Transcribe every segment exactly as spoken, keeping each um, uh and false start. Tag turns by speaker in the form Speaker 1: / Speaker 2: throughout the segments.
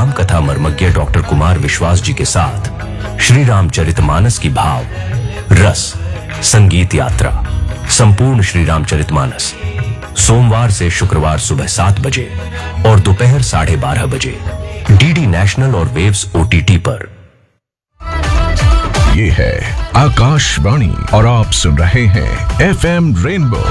Speaker 1: राम कथा मर्मज्ञ डॉक्टर कुमार विश्वास जी के साथ श्री रामचरितमानस की भाव, रस, संगीत यात्रा, संपूर्ण श्री रामचरितमानस सोमवार से शुक्रवार सुबह सात बजे और दोपहर साढ़े बारह बजे डीडी नेशनल और वेव्स ओटीटी पर।
Speaker 2: ये है आकाशवाणी और आप सुन रहे हैं एफएम रेनबो।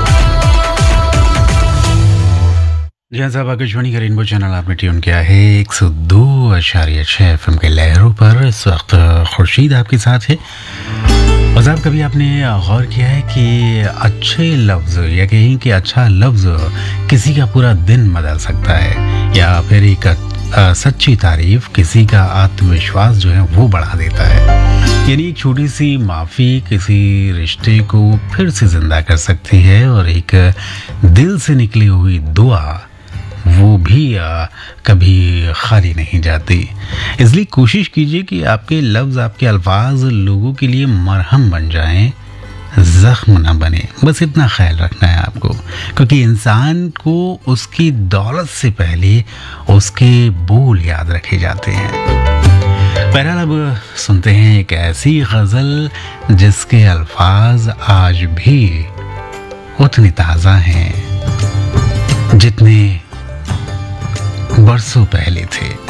Speaker 3: जी हाँ साहब, आकाशवाणी का रेनबो चैनल आपने ट्यून किया है एक सौ दो अशारिया छः एफ एम के लहरों पर। इस वक्त खुर्शीद आपके साथ है। और साहब, कभी आपने गौर किया है कि अच्छे लफ्ज़ या कहीं कि अच्छा लफ्ज़ किसी का पूरा दिन बदल सकता है, या फिर एक आ, सच्ची तारीफ किसी का आत्मविश्वास जो है वो बढ़ा देता है। यानी एक छोटी सी माफ़ी किसी रिश्ते को फिर से ज़िंदा कर सकती है, और एक दिल से निकली हुई दुआ वो भी आ, कभी खाली नहीं जाती। इसलिए कोशिश कीजिए कि आपके लफ्ज़, आपके अल्फाज लोगों के लिए मरहम बन जाएं, ज़ख्म ना बने। बस इतना ख्याल रखना है आपको, क्योंकि इंसान को उसकी दौलत से पहले उसके बोल याद रखे जाते हैं। बहरहाल, अब सुनते हैं एक ऐसी गज़ल जिसके अल्फाज आज भी उतने ताज़ा हैं जितने बरसों पहले थे।